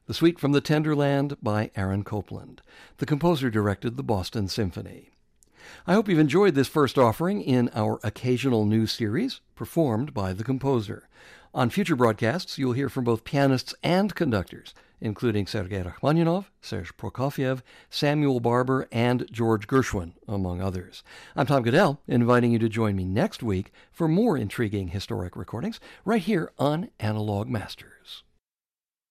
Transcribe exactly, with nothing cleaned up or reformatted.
The Suite from the Tenderland by Aaron Copland. The composer directed the Boston Symphony. I hope you've enjoyed this first offering in our occasional news series, performed by the composer. On future broadcasts, you'll hear from both pianists and conductors, including Sergei Rachmaninoff, Serge Prokofiev, Samuel Barber, and George Gershwin, among others. I'm Tom Goodell, inviting you to join me next week for more intriguing historic recordings right here on Analog Masters.